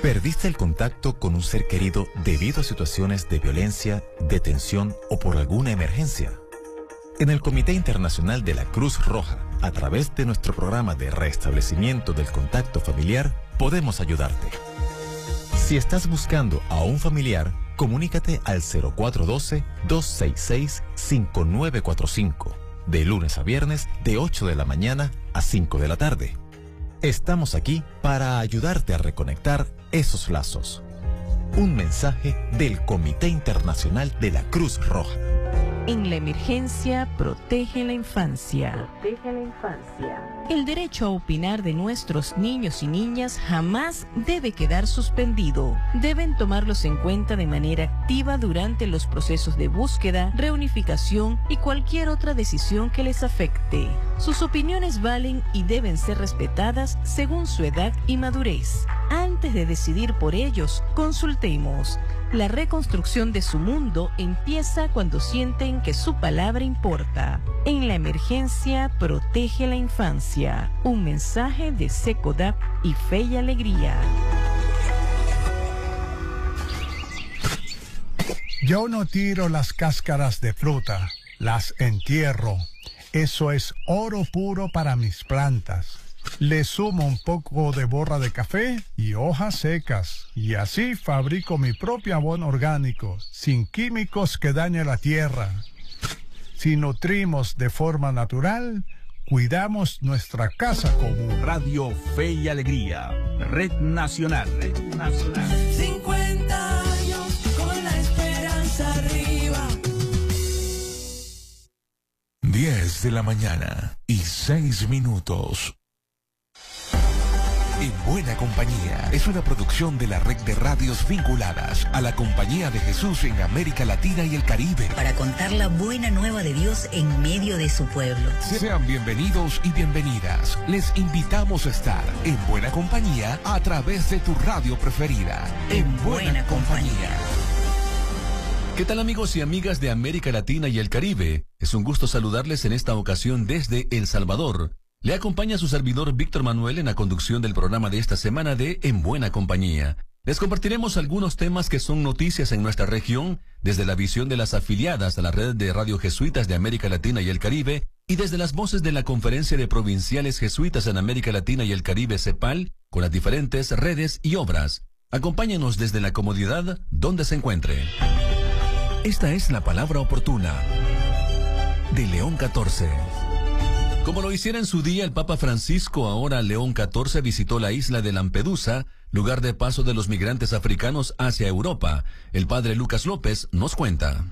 ¿Perdiste el contacto con un ser querido debido a situaciones de violencia, detención o por alguna emergencia? En el Comité Internacional de la Cruz Roja, a través de nuestro programa de restablecimiento del contacto familiar, podemos ayudarte. Si estás buscando a un familiar, comunícate al 0412-266-5945, de lunes a viernes de 8 de la mañana a 5 de la tarde. Estamos aquí para ayudarte a reconectar esos lazos. Un mensaje del Comité Internacional de la Cruz Roja. En la emergencia, protege la infancia. Protege la infancia. El derecho a opinar de nuestros niños y niñas jamás debe quedar suspendido. Deben tomarlos en cuenta de manera activa durante los procesos de búsqueda, reunificación y cualquier otra decisión que les afecte. Sus opiniones valen y deben ser respetadas según su edad y madurez. Antes de decidir por ellos, consultemos. La reconstrucción de su mundo empieza cuando sienten que su palabra importa. En la emergencia, protege la infancia. Un mensaje de SECODAP y Fe y Alegría. Yo no tiro las cáscaras de fruta, las entierro. Eso es oro puro para mis plantas. Le sumo un poco de borra de café y hojas secas, y así fabrico mi propio abono orgánico, sin químicos que dañen la tierra. Si nutrimos de forma natural, cuidamos nuestra casa común. Radio Fe y Alegría, Red Nacional. Red Nacional. 50 años con la esperanza arriba. 10 de la mañana y 6 minutos. En Buena Compañía es una producción de la red de radios vinculadas a la Compañía de Jesús en América Latina y el Caribe. Para contar la buena nueva de Dios en medio de su pueblo. Sean bienvenidos y bienvenidas. Les invitamos a estar en Buena Compañía a través de tu radio preferida. En Buena Compañía. ¿Qué tal, amigos y amigas de América Latina y el Caribe? Es un gusto saludarles en esta ocasión desde El Salvador. Le acompaña su servidor Víctor Manuel en la conducción del programa de esta semana de En Buena Compañía. Les compartiremos algunos temas que son noticias en nuestra región, desde la visión de las afiliadas a la red de radio jesuitas de América Latina y el Caribe, y desde las voces de la Conferencia de Provinciales Jesuitas en América Latina y el Caribe, CEPAL, con las diferentes redes y obras. Acompáñenos desde la comodidad donde se encuentre. Esta es la palabra oportuna de León XIV. Como lo hiciera en su día el Papa Francisco, ahora León XIV visitó la isla de Lampedusa, lugar de paso de los migrantes africanos hacia Europa. El padre Lucas López nos cuenta.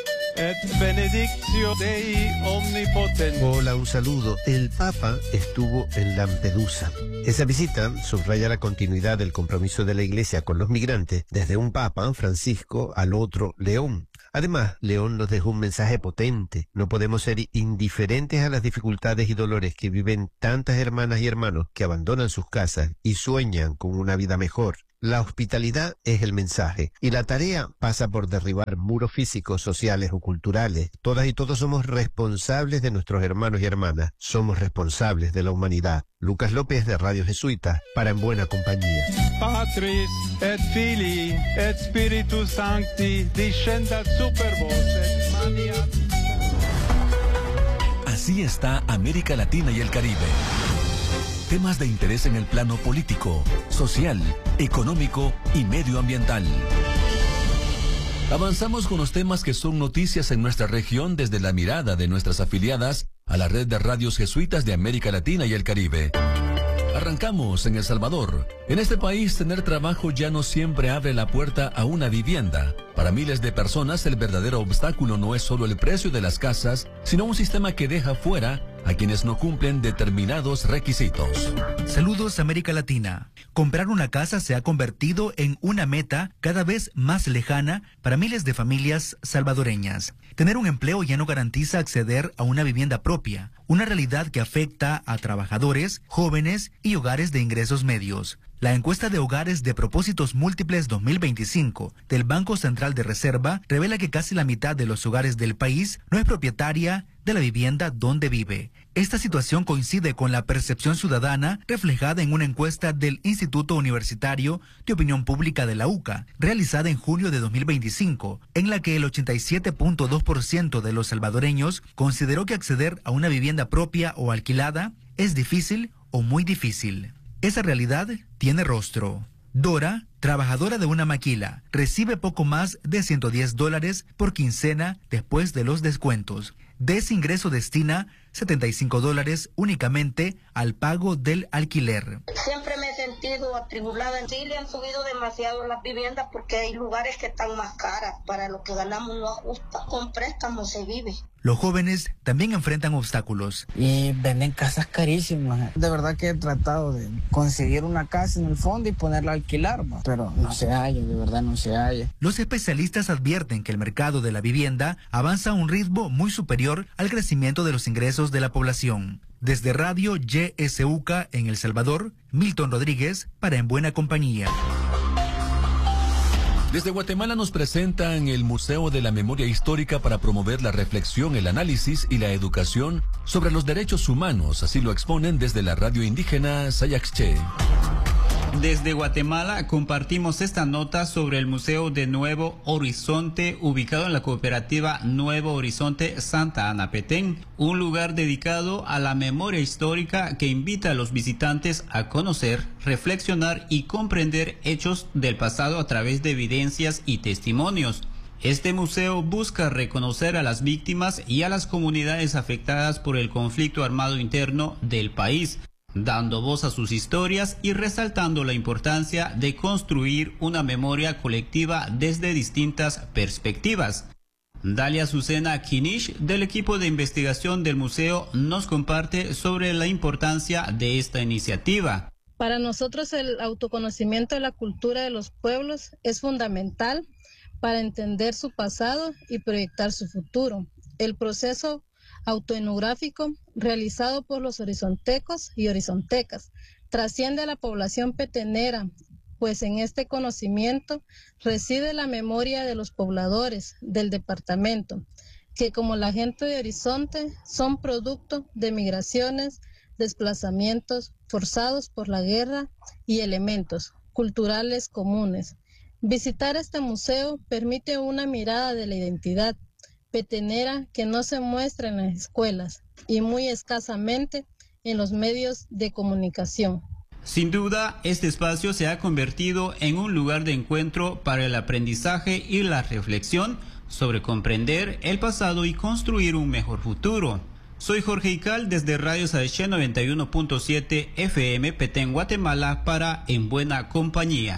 Hola, un saludo. El Papa estuvo en Lampedusa. Esa visita subraya la continuidad del compromiso de la Iglesia con los migrantes, desde un Papa, Francisco, al otro, León. Además, León nos dejó un mensaje potente. No podemos ser indiferentes a las dificultades y dolores que viven tantas hermanas y hermanos que abandonan sus casas y sueñan con una vida mejor. La hospitalidad es el mensaje, y la tarea pasa por derribar muros físicos, sociales o culturales. Todas y todos somos responsables de nuestros hermanos y hermanas. Somos responsables de la humanidad. Lucas López, de Radio Jesuita, para En Buena Compañía. Patris et Filii et Spiritus Sancti descendat super vos et maniat. Así está América Latina y el Caribe. Temas de interés en el plano político, social, económico y medioambiental. Avanzamos con los temas que son noticias en nuestra región desde la mirada de nuestras afiliadas a la red de radios jesuitas de América Latina y el Caribe. Arrancamos en El Salvador. En este país, tener trabajo ya no siempre abre la puerta a una vivienda. Para miles de personas, el verdadero obstáculo no es solo el precio de las casas, sino un sistema que deja fuera a quienes no cumplen determinados requisitos. Saludos, América Latina. Comprar una casa se ha convertido en una meta cada vez más lejana para miles de familias salvadoreñas. Tener un empleo ya no garantiza acceder a una vivienda propia, una realidad que afecta a trabajadores, jóvenes y hogares de ingresos medios. La encuesta de hogares de propósitos múltiples 2025 del Banco Central de Reserva revela que casi la mitad de los hogares del país no es propietaria de la vivienda donde vive. Esta situación coincide con la percepción ciudadana reflejada en una encuesta del Instituto Universitario de Opinión Pública de la UCA, realizada en junio de 2025, en la que el 87.2% de los salvadoreños consideró que acceder a una vivienda propia o alquilada es difícil o muy difícil. Esa realidad tiene rostro. Dora, trabajadora de una maquila, recibe poco más de $110 por quincena después de los descuentos. De ese ingreso destina $75 únicamente al pago del alquiler. Siempre me he sentido atribulada. Sí, le han subido demasiado las viviendas porque hay lugares que están más caras. Para lo que ganamos no ajusta. Con préstamos se vive. Los jóvenes también enfrentan obstáculos. Y venden casas carísimas. De verdad que he tratado de conseguir una casa en el fondo y ponerla a alquilar, pero no se halla, de verdad no se halla. Los especialistas advierten que el mercado de la vivienda avanza a un ritmo muy superior al crecimiento de los ingresos de la población. Desde Radio YSUCA en El Salvador, Milton Rodríguez para En Buena Compañía. Desde Guatemala nos presentan el Museo de la Memoria Histórica para promover la reflexión, el análisis y la educación sobre los derechos humanos. Así lo exponen desde la radio indígena Sayaxche. Desde Guatemala compartimos esta nota sobre el Museo de Nuevo Horizonte, ubicado en la cooperativa Nuevo Horizonte Santa Ana Petén, un lugar dedicado a la memoria histórica que invita a los visitantes a conocer, reflexionar y comprender hechos del pasado a través de evidencias y testimonios. Este museo busca reconocer a las víctimas y a las comunidades afectadas por el conflicto armado interno del país, dando voz a sus historias y resaltando la importancia de construir una memoria colectiva desde distintas perspectivas. Dalia Azucena Kinish, del equipo de investigación del museo, nos comparte sobre la importancia de esta iniciativa. Para nosotros el autoconocimiento de la cultura de los pueblos es fundamental para entender su pasado y proyectar su futuro. El proceso autoetnográfico realizado por los horizontecos y horizontecas trasciende a la población petenera, pues en este conocimiento reside la memoria de los pobladores del departamento, que como la gente de Horizonte son producto de migraciones, desplazamientos forzados por la guerra y elementos culturales comunes. Visitar este museo permite una mirada de la identidad petenera que no se muestra en las escuelas y muy escasamente en los medios de comunicación. Sin duda, este espacio se ha convertido en un lugar de encuentro para el aprendizaje y la reflexión sobre comprender el pasado y construir un mejor futuro. Soy Jorge Ical desde Radio Saeche 91.7 FM Petén, Guatemala para En Buena Compañía.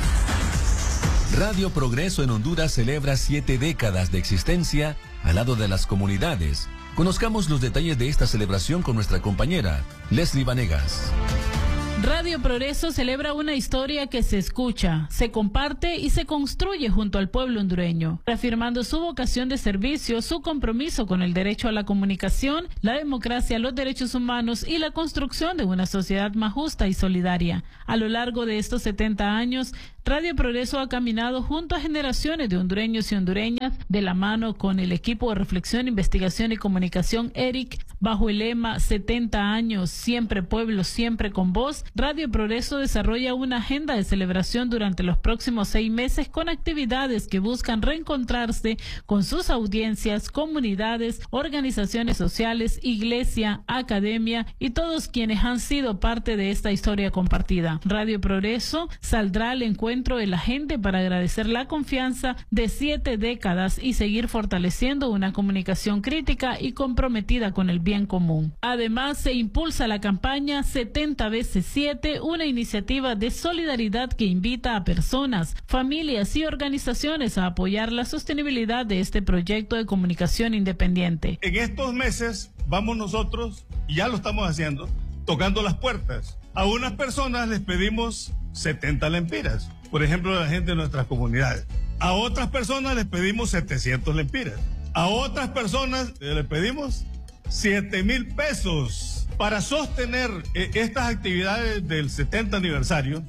Radio Progreso en Honduras celebra 7 décadas de existencia al lado de las comunidades. Conozcamos los detalles de esta celebración con nuestra compañera Leslie Vanegas. Radio Progreso celebra una historia que se escucha, se comparte y se construye junto al pueblo hondureño, reafirmando su vocación de servicio, su compromiso con el derecho a la comunicación, la democracia, los derechos humanos y la construcción de una sociedad más justa y solidaria. A lo largo de estos 70 años, Radio Progreso ha caminado junto a generaciones de hondureños y hondureñas de la mano con el equipo de reflexión, investigación y comunicación ERIC bajo el lema 70 años, siempre pueblo, siempre con vos. Radio Progreso desarrolla una agenda de celebración durante los próximos 6 meses con actividades que buscan reencontrarse con sus audiencias, comunidades, organizaciones sociales, iglesia, academia y todos quienes han sido parte de esta historia compartida. Radio Progreso saldrá al encuentro de la gente para agradecer la confianza de 7 décadas y seguir fortaleciendo una comunicación crítica y comprometida con el bien común. Además, se impulsa la campaña 70 veces 7, una iniciativa de solidaridad que invita a personas, familias y organizaciones a apoyar la sostenibilidad de este proyecto de comunicación independiente. En estos meses vamos nosotros, y ya lo estamos haciendo, tocando las puertas. A unas personas les pedimos 70 lempiras, por ejemplo, a la gente de nuestras comunidades. A otras personas les pedimos 700 lempiras. A otras personas les pedimos 7,000 pesos para sostener estas actividades del 70 aniversario.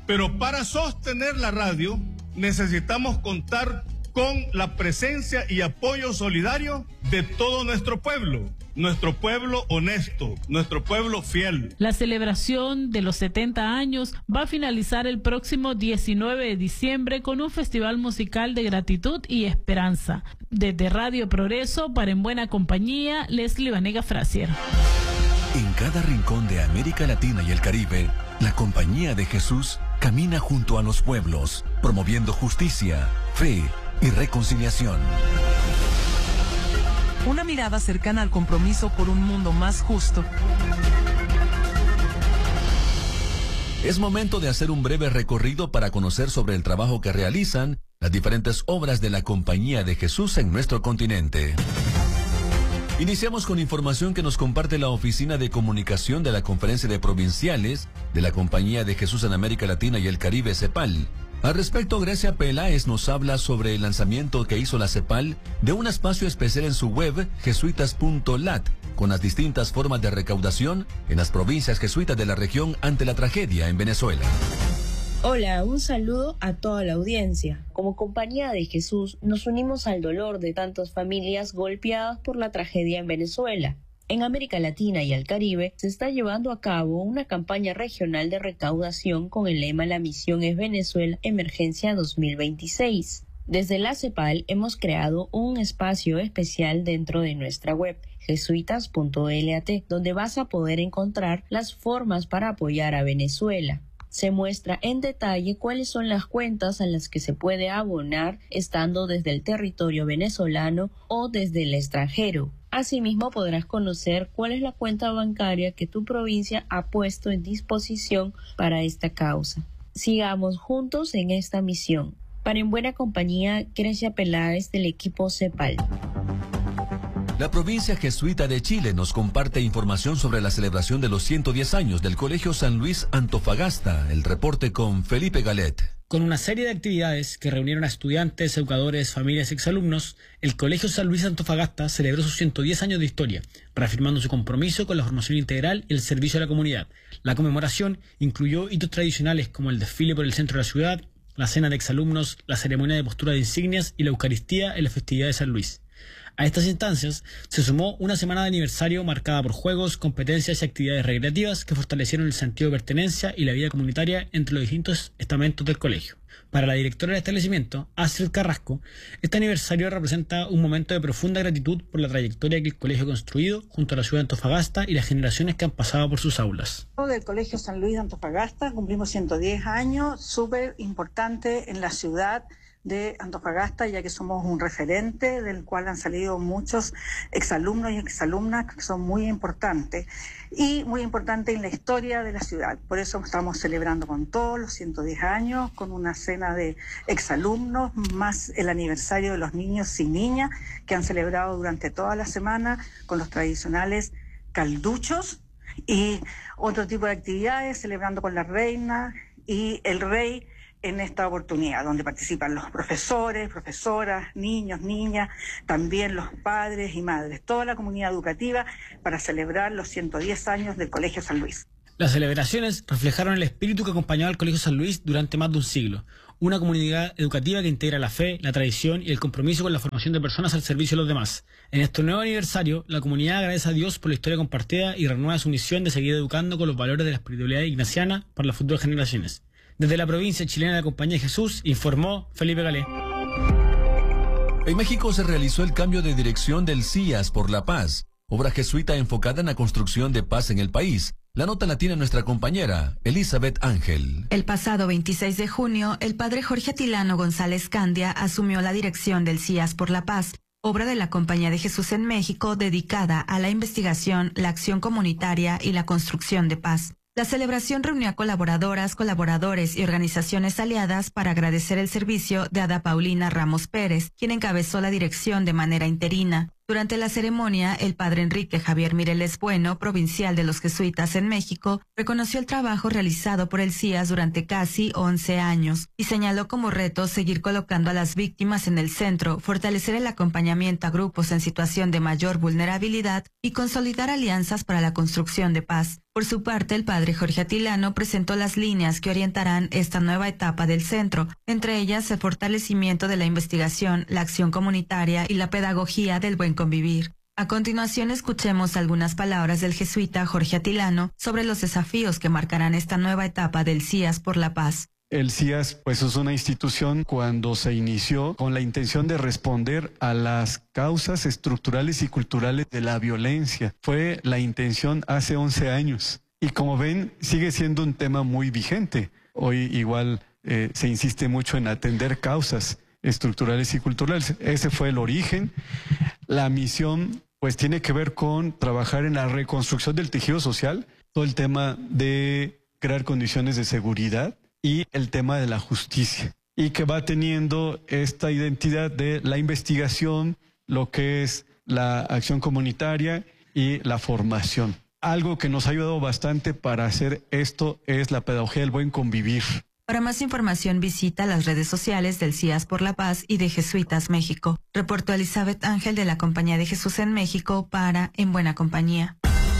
Pero para sostener la radio necesitamos contar con la presencia y apoyo solidario de todo nuestro pueblo honesto, nuestro pueblo fiel. La celebración de los 70 años va a finalizar el próximo 19 de diciembre con un festival musical de gratitud y esperanza. Desde Radio Progreso, para En Buena Compañía, Leslie Vanega Frazier. En cada rincón de América Latina y el Caribe, la Compañía de Jesús camina junto a los pueblos, promoviendo justicia, fe y reconciliación. Una mirada cercana al compromiso por un mundo más justo. Es momento de hacer un breve recorrido para conocer sobre el trabajo que realizan las diferentes obras de la Compañía de Jesús en nuestro continente. Iniciamos con información que nos comparte la Oficina de Comunicación de la Conferencia de Provinciales de la Compañía de Jesús en América Latina y el Caribe, CEPAL. Al respecto, Grecia Peláez nos habla sobre el lanzamiento que hizo la CEPAL de un espacio especial en su web, jesuitas.lat, con las distintas formas de recaudación en las provincias jesuitas de la región ante la tragedia en Venezuela. Hola, un saludo a toda la audiencia. Como Compañía de Jesús nos unimos al dolor de tantas familias golpeadas por la tragedia en Venezuela. En América Latina y el Caribe se está llevando a cabo una campaña regional de recaudación con el lema La misión es Venezuela Emergencia 2026. Desde la CEPAL hemos creado un espacio especial dentro de nuestra web, jesuitas.lat, donde vas a poder encontrar las formas para apoyar a Venezuela. Se muestra en detalle cuáles son las cuentas a las que se puede abonar estando desde el territorio venezolano o desde el extranjero. Asimismo, podrás conocer cuál es la cuenta bancaria que tu provincia ha puesto en disposición para esta causa. Sigamos juntos en esta misión. Para En Buena Compañía, Grecia Peláez del equipo CEPAL. La provincia jesuita de Chile nos comparte información sobre la celebración de los 110 años del Colegio San Luis Antofagasta. El reporte con Felipe Galet. Con una serie de actividades que reunieron a estudiantes, educadores, familias y exalumnos, el Colegio San Luis Antofagasta celebró sus 110 años de historia, reafirmando su compromiso con la formación integral y el servicio a la comunidad. La conmemoración incluyó hitos tradicionales como el desfile por el centro de la ciudad, la cena de exalumnos, la ceremonia de postura de insignias y la Eucaristía en la festividad de San Luis. A estas instancias se sumó una semana de aniversario marcada por juegos, competencias y actividades recreativas que fortalecieron el sentido de pertenencia y la vida comunitaria entre los distintos estamentos del colegio. Para la directora del establecimiento, Astrid Carrasco, este aniversario representa un momento de profunda gratitud por la trayectoria que el colegio ha construido junto a la ciudad de Antofagasta y las generaciones que han pasado por sus aulas. Del Colegio San Luis de Antofagasta cumplimos 110 años, súper importante en la ciudad de Antofagasta, ya que somos un referente del cual han salido muchos exalumnos y exalumnas que son muy importantes y muy importantes en la historia de la ciudad. Por eso estamos celebrando con todos los 110 años, con una cena de exalumnos, más el aniversario de los niños y niñas que han celebrado durante toda la semana con los tradicionales calduchos y otro tipo de actividades, celebrando con la reina y el rey en esta oportunidad, donde participan los profesores, profesoras, niños, niñas, también los padres y madres, toda la comunidad educativa para celebrar los 110 años del Colegio San Luis. Las celebraciones reflejaron el espíritu que acompañaba al Colegio San Luis durante más de un siglo, una comunidad educativa que integra la fe, la tradición y el compromiso con la formación de personas al servicio de los demás. En este nuevo aniversario, la comunidad agradece a Dios por la historia compartida y renueva su misión de seguir educando con los valores de la espiritualidad ignaciana para las futuras generaciones. Desde la provincia chilena de la Compañía de Jesús, informó Felipe Galé. En México se realizó el cambio de dirección del CIAS por la Paz, obra jesuita enfocada en la construcción de paz en el país. La nota la tiene nuestra compañera, Elizabeth Ángel. El pasado 26 de junio, el padre Jorge Atilano González Candia asumió la dirección del CIAS por la Paz, obra de la Compañía de Jesús en México dedicada a la investigación, la acción comunitaria y la construcción de paz. La celebración reunió a colaboradoras, colaboradores y organizaciones aliadas para agradecer el servicio de Ada Paulina Ramos Pérez, quien encabezó la dirección de manera interina. Durante la ceremonia, el padre Enrique Javier Mireles Bueno, provincial de los jesuitas en México, reconoció el trabajo realizado por el CIAS durante casi 11 años y señaló como reto seguir colocando a las víctimas en el centro, fortalecer el acompañamiento a grupos en situación de mayor vulnerabilidad y consolidar alianzas para la construcción de paz. Por su parte, el padre Jorge Atilano presentó las líneas que orientarán esta nueva etapa del centro, entre ellas el fortalecimiento de la investigación, la acción comunitaria y la pedagogía del buen convivir. A continuación, escuchemos algunas palabras del jesuita Jorge Atilano sobre los desafíos que marcarán esta nueva etapa del CIAS por la Paz. El CIAS pues es una institución cuando se inició con la intención de responder a las causas estructurales y culturales de la violencia. Fue la intención hace 11 años y como ven sigue siendo un tema muy vigente. Hoy igual se insiste mucho en atender causas estructurales y culturales. Ese fue el origen. La misión pues tiene que ver con trabajar en la reconstrucción del tejido social, todo el tema de crear condiciones de seguridad y el tema de la justicia, y que va teniendo esta identidad de la investigación, lo que es la acción comunitaria y la formación. Algo que nos ha ayudado bastante para hacer esto es la pedagogía del buen convivir. Para más información visita las redes sociales del CIAS por la Paz y de Jesuitas México. Reportó Elizabeth Ángel de la Compañía de Jesús en México para En Buena Compañía.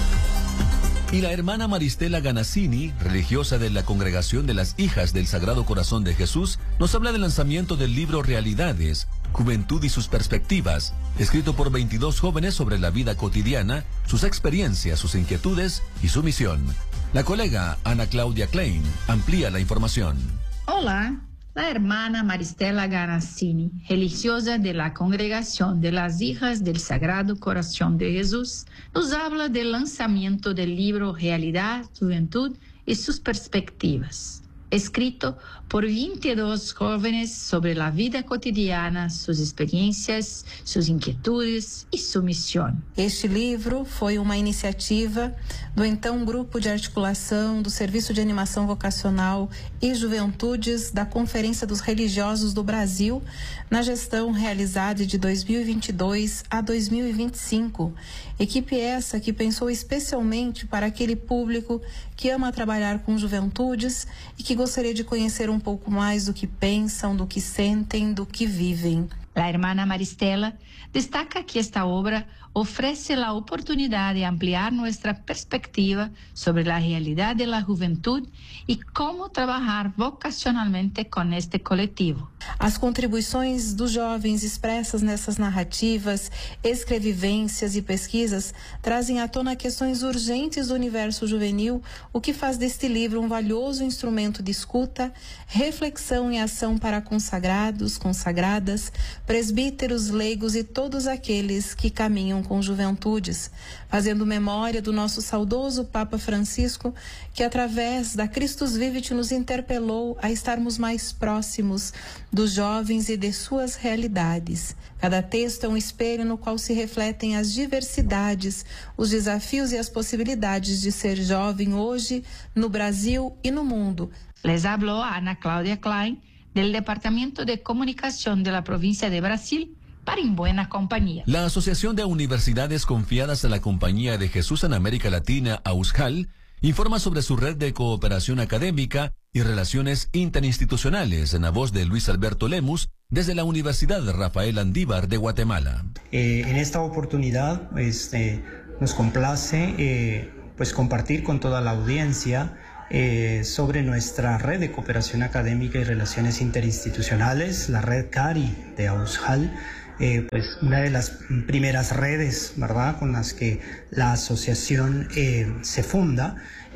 Y la hermana Maristela Ganassini, religiosa de la Congregación de las Hijas del Sagrado Corazón de Jesús, nos habla del lanzamiento del libro Realidades, Juventud y sus Perspectivas, escrito por 22 jóvenes sobre la vida cotidiana, sus experiencias, sus inquietudes y su misión. La colega Ana Claudia Klein amplía la información. Hola, la hermana Maristela Ganassini, religiosa de la Congregación de las Hijas del Sagrado Corazón de Jesús, nos habla del lanzamiento del libro Realidad, Juventud y sus Perspectivas, escrito por 22 jóvenes sobre la vida cotidiana, sus experiencias, sus inquietudes e sua missão. Este livro foi uma iniciativa do então Grupo de Articulação do Serviço de Animação Vocacional e Juventudes da Conferência dos Religiosos do Brasil, na gestão realizada de 2022 a 2025. Equipe essa que pensou especialmente para aquele público que ama trabalhar com juventudes e que gostaria de conhecer um pouco mais do que pensam, do que sentem, do que vivem. A hermana Maristela destaca que esta obra ofrece a oportunidade de ampliar nossa perspectiva sobre a realidade da juventude e como trabalhar vocacionalmente com este coletivo. As contribuições dos jovens expressas nessas narrativas, escrevivências e pesquisas trazem à tona questões urgentes do universo juvenil, o que faz deste livro um valioso instrumento de escuta, reflexão e ação para consagrados, consagradas, presbíteros, leigos e todos aqueles que caminham com juventudes, fazendo memória do nosso saudoso Papa Francisco, que através da Christus Vivit nos interpelou a estarmos mais próximos dos jovens e de suas realidades. Cada texto é um espelho no qual se refletem as diversidades, os desafios e as possibilidades de ser jovem hoje, no Brasil e no mundo. Les habló Ana Claudia Klein, del Departamento de Comunicación de la Provincia de Brasil, para En Buena Compañía. La Asociación de Universidades Confiadas a la Compañía de Jesús en América Latina, AUSJAL, informa sobre su red de cooperación académica y relaciones interinstitucionales en la voz de Luis Alberto Lemus desde la Universidad Rafael Andívar de Guatemala. En esta oportunidad nos complace compartir con toda la audiencia sobre nuestra red de cooperación académica y relaciones interinstitucionales, la red CARI de AUSJAL, una de las primeras redes, ¿verdad?, con las que la asociación se funda,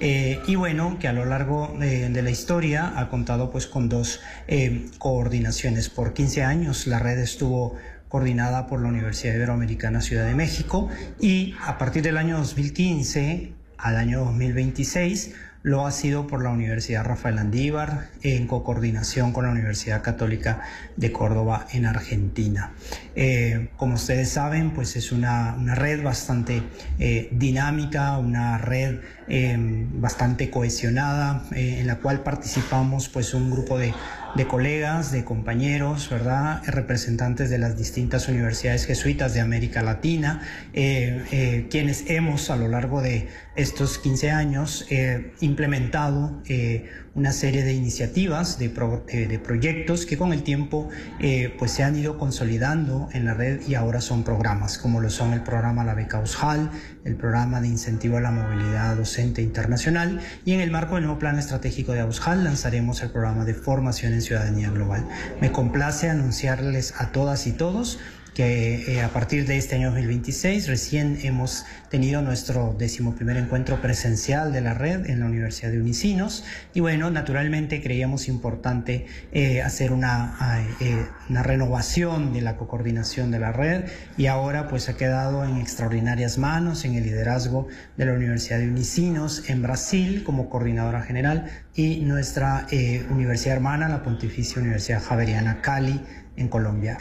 y bueno, que a lo largo de la historia ha contado con dos coordinaciones. Por 15 años la red estuvo coordinada por la Universidad Iberoamericana Ciudad de México, y a partir del año 2015 al año 2026 lo ha sido por la Universidad Rafael Andívar en cocoordinación con la Universidad Católica de Córdoba en Argentina. Como ustedes saben, es una red bastante dinámica, una red bastante cohesionada, en la cual participamos un grupo de colegas, de compañeros, ¿verdad?, representantes de las distintas universidades jesuitas de América Latina, quienes hemos a lo largo de estos 15 años implementado una serie de iniciativas, de proyectos que con el tiempo pues se han ido consolidando en la red y ahora son programas, como lo son el programa La Beca Aujal, el programa de incentivo a la movilidad docente internacional, y en el marco del nuevo plan estratégico de Aujal lanzaremos el programa de formación en ciudadanía global. Me complace anunciarles a todas y todos que a partir de este año 2026 recién hemos tenido nuestro 11º encuentro presencial de la red en la Universidad de Unicinos, y bueno, naturalmente creíamos importante hacer una renovación de la coordinación de la red, y ahora pues ha quedado en extraordinarias manos en el liderazgo de la Universidad de Unicinos en Brasil como coordinadora general, y nuestra universidad hermana, la Pontificia Universidad Javeriana Cali en Colombia.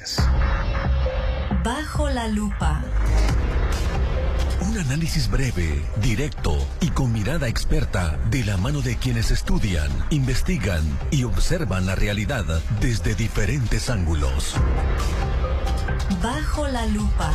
Bajo la lupa. Un análisis breve, directo y con mirada experta de la mano de quienes estudian, investigan y observan la realidad desde diferentes ángulos. Bajo la lupa.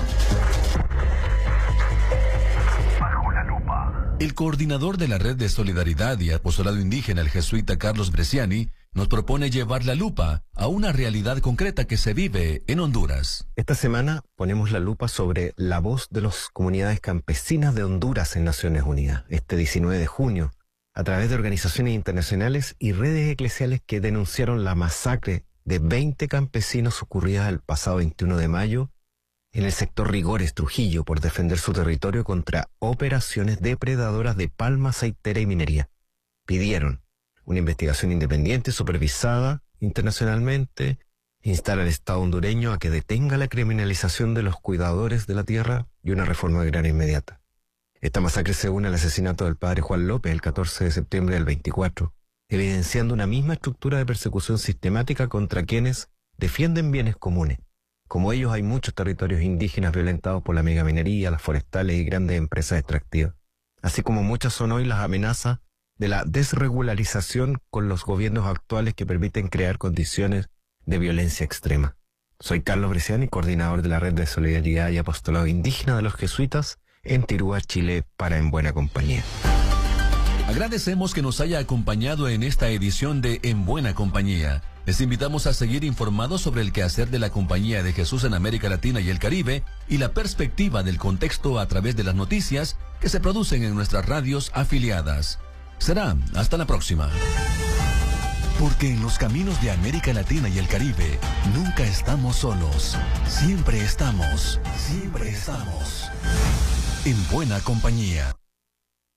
Bajo la lupa. El coordinador de la Red de Solidaridad y Apostolado Indígena, el jesuita Carlos Bresciani, nos propone llevar la lupa a una realidad concreta que se vive en Honduras. Esta semana ponemos la lupa sobre la voz de las comunidades campesinas de Honduras en Naciones Unidas, este 19 de junio, a través de organizaciones internacionales y redes eclesiales que denunciaron la masacre de 20 campesinos ocurrida el pasado 21 de mayo en el sector Rigores, Trujillo, por defender su territorio contra operaciones depredadoras de palma, aceitera y minería. Pidieron una investigación independiente supervisada internacionalmente, instar al Estado hondureño a que detenga la criminalización de los cuidadores de la tierra y una reforma agraria inmediata. Esta masacre se une al asesinato del padre Juan López el 14 de septiembre del 24, evidenciando una misma estructura de persecución sistemática contra quienes defienden bienes comunes. Como ellos, hay muchos territorios indígenas violentados por la megaminería, las forestales y grandes empresas extractivas, así como muchas son hoy las amenazas de la desregularización con los gobiernos actuales que permiten crear condiciones de violencia extrema. Soy Carlos Bresciani, coordinador de la Red de Solidaridad y Apostolado Indígena de los Jesuitas en Tirúa, Chile, para En Buena Compañía. Agradecemos que nos haya acompañado en esta edición de En Buena Compañía. Les invitamos a seguir informados sobre el quehacer de la Compañía de Jesús en América Latina y el Caribe y la perspectiva del contexto a través de las noticias que se producen en nuestras radios afiliadas. Será hasta la próxima. Porque en los caminos de América Latina y el Caribe nunca estamos solos. Siempre estamos. En buena compañía.